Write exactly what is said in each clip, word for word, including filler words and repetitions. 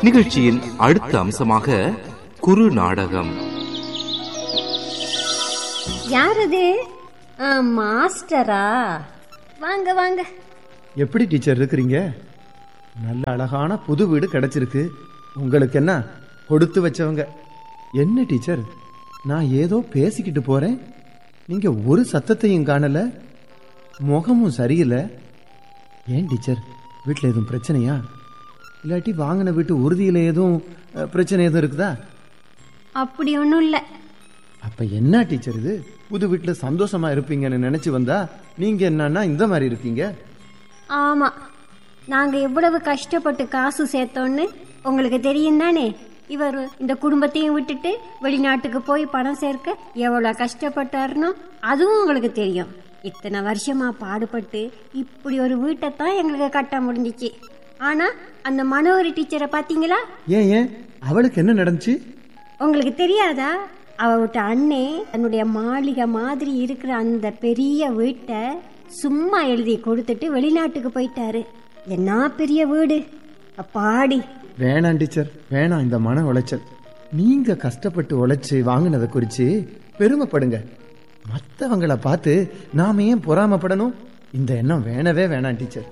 நிகழ்ச்சியின் அடுத்த அம்சமாக குறு நாடகம். யாரது? மாஸ்டரா? வாங்க வாங்க. எப்படி டீச்சர் இருக்கிறீங்க? நல்ல அழகான புது வீடு கிடைச்சிருக்கு. உங்களுக்கு என்ன கொடுத்து வச்சவங்க. என்ன டீச்சர், நான் ஏதோ பேசிக்கிட்டு போறேன், நீங்க ஒரு சத்தத்தையும் காணல, முகமும் சரியில்லை. ஏன் டீச்சர், வீட்டில் எதுவும் பிரச்சனையா? இல்லாட்டி வாங்கின வீட்டு உறுதியில எதுவும் பிரச்சனை எதுவும் இருக்குதா? அப்படி ஒன்றும் இல்லை. அப்ப என்ன டீச்சர் இது? புது வீட்டுல சந்தோஷமா இருப்பீங்கன்னு நினைச்சு வந்தா நீங்க என்னன்னா இந்த மாதிரி இருக்கீங்க. ஆமா, நாங்க எவ்வளவு கஷ்டப்பட்டு காசு சேர்த்தோன்னு உங்களுக்கு தெரியும் தானே. இவர் இந்த குடும்பத்தையும் விட்டுட்டு வெளிநாட்டுக்கு போய் பணம் சேர்க்க எவ்வளவு கஷ்டப்பட்டாருன்னு அதுவும் உங்களுக்கு தெரியும். இத்தனை வருஷமா பாடுபட்டு இப்படி ஒரு வீட்டை தான் எங்களுக்கு கட்ட முடிஞ்சிச்சு. ஆனா அந்த மனோகரி டீச்சரை பாத்தீங்களா? ஏன் ஏன் அவளுக்கு என்ன நடந்துச்சு? உங்களுக்கு தெரியாதா? அவட்ட அண்ணே தன்னுடைய மாளிகை மாதிரி இருக்கிற அந்த பெரிய வீட்டை சும்மா எழுதி கொடுத்துட்டு வெளிநாட்டுக்கு போயிட்டாரு. என்ன பெரிய வீடு அப்பாடி. வேணாம் டீச்சர், வேணாம் இந்த மன உளைச்சல். நீங்க கஷ்டப்பட்டு உழைச்சு வாங்கினதை குறிச்சு பெருமைப்படுங்க. மற்றவங்களை பார்த்து நாம ஏன் பொறாமப்படணும்? இந்த எண்ணம் வேணவே வேணாம் டீச்சர்.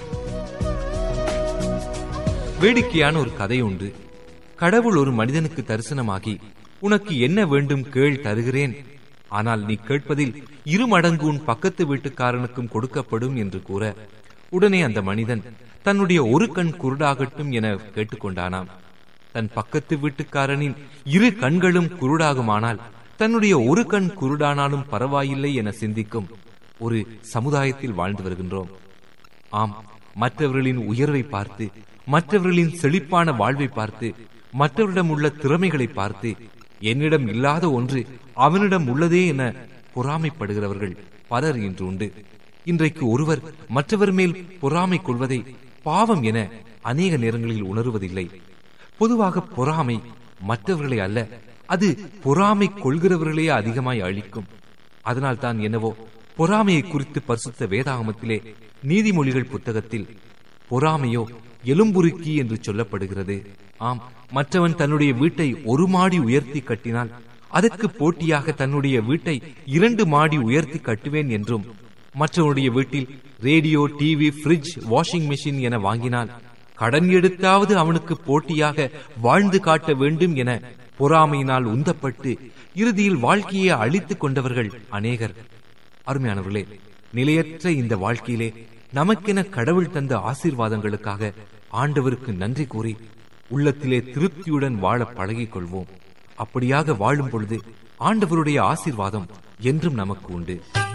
வேடிக்கையான ஒரு கதை உண்டு. கடவுள் ஒரு மனிதனுக்கு தரிசனமாகி, உனக்கு என்ன வேண்டும் கேள், தருகிறேன். ஆனால் நீ கேட்பதில் இரு மடங்கு உன் பக்கத்து வீட்டுக்காரனுக்கும் கொடுக்கப்படும் என்று கூற, உடனே அந்த மனிதன் தன்னுடைய ஒரு கண் குருடாகட்டும் என கேட்டுக்கொண்டானாம். தன் பக்கத்து வீட்டுக்காரனின் இரு கண்களும் குருடாகுமானால் தன்னுடைய ஒரு கண் குருடானாலும் பரவாயில்லை என சிந்திக்கும் ஒரு சமுதாயத்தில் வாழ்ந்து வருகின்றோம். ஆம், மற்றவர்களின் உயர்வை பார்த்து, மற்றவர்களின் செழிப்பான வாழ்வை பார்த்து, மற்றவரிடம் உள்ள திறமைகளை பார்த்து, என்னிடம் இல்லாத ஒன்று அவனிடம் உள்ளதே என பொறாமைப்படுகிறவர்கள் பலர் இன்று உண்டு. இன்றைக்கு ஒருவர் மற்றவர் மேல் பொறாமை கொள்வதை பாவம் என அநேக நேரங்களில் உணர்வதில்லை. பொதுவாக பொறாமை மற்றவர்களை அல்ல, அது பொறாமை கொள்கிறவர்களே அதிகமாய் அழிக்கும். அதனால் தான் என்னவோ பொறாமையை குறித்து பரிசுத்த வேதாகமத்திலே நீதிமொழிகள் புத்தகத்தில் பொறாமையோ எலும்புருக்கி என்று சொல்லப்படுகிறது. ஆம், மற்றவன் தன்னுடைய வீட்டை ஒரு மாடி உயர்த்தி கட்டினால் அதற்கு போட்டியாக தன்னுடைய வீட்டை இரண்டு மாடி உயர்த்தி கட்டுவேன் என்றும், மற்றவனுடைய வீட்டில் radio, TV, bridge, washing machine என வாங்கினால் கடன் எடுத்தாவது அவனுக்கு போட்டியாக வாழ்ந்து காட்ட வேண்டும் என பொறாமையினால் உந்தப்பட்டு இறுதியில் வாழ்க்கையை அழித்துக் கொண்டவர்கள் அநேகர். அருமையானவர்களே, நிலையற்ற இந்த வாழ்க்கையிலே நமக்கென கடவுள் தந்த ஆசீர்வாதங்களுக்காக ஆண்டவருக்கு நன்றி கூறி உள்ளத்திலே திருப்தியுடன் வாழ பழகிக் கொள்வோம். அப்படியாக வாழும் பொழுது ஆண்டவருடைய ஆசீர்வாதம் என்றும் நமக்கு உண்டு.